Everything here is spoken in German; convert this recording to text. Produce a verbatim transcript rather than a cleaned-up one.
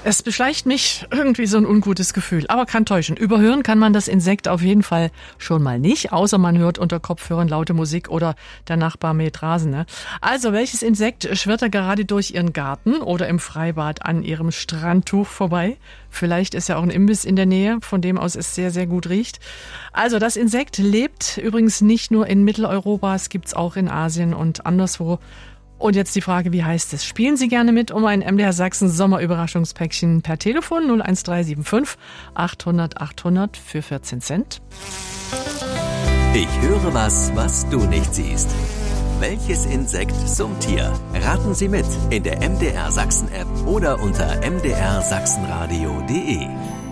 Es beschleicht mich irgendwie so ein ungutes Gefühl, aber kann täuschen. Überhören kann man das Insekt auf jeden Fall schon mal nicht, außer man hört unter Kopfhörern laute Musik oder der Nachbar mäht Rasen. Ne? Also, welches Insekt schwirrt da gerade durch Ihren Garten oder im Freibad an Ihrem Strandtuch vorbei? Vielleicht ist ja auch ein Imbiss in der Nähe, von dem aus es sehr, sehr gut riecht. Also, das Insekt lebt übrigens nicht nur in Mitteleuropa, es gibt's auch in Asien und anderswo. Und jetzt die Frage, wie heißt es? Spielen Sie gerne mit um ein M D R Sachsen Sommerüberraschungspäckchen per Telefon null eins drei sieben fünf achthundert achthundert für vierzehn Cent. Ich höre was, was du nicht siehst. Welches Insekt summt hier? Raten Sie mit in der M D R Sachsen App oder unter m d r sachsenradio punkt d e.